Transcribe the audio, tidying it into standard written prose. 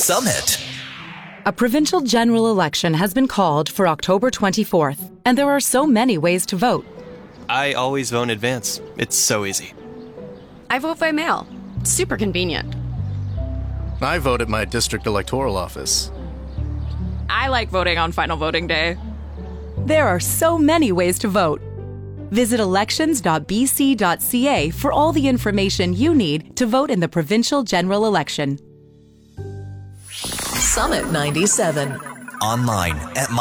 Summit. A provincial general election has been called for October 24th, and there are so many ways to vote. I always vote in advance. It's so easy. I vote by mail. Super convenient. I vote at my district electoral office. I like voting on final voting day. There are so many ways to vote. Visit elections.bc.ca for all the information you need to vote in the provincial general election. Summit 97. Online at